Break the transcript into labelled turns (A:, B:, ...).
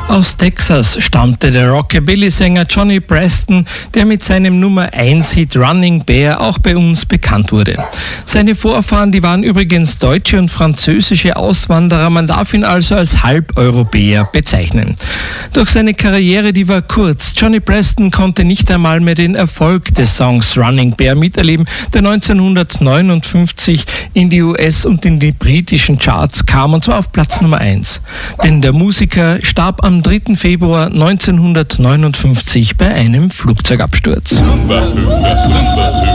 A: Aus Texas stammte der Rockabilly-Sänger Johnny Preston, der mit seinem Nummer-1-Hit Running Bear auch bei uns bekannt wurde. Seine Vorfahren, die waren übrigens deutsche und französische Auswanderer, man darf ihn also als Halbeuropäer bezeichnen. Doch seine Karriere, die war kurz. Johnny Preston konnte nicht einmal mehr den Erfolg des Songs Running Bear miterleben, der 1959 in die US- und in die britischen Charts kam, und zwar auf Platz Nummer 1. Denn der Musiker starb am 3. Februar 1959 bei einem Flugzeugabsturz.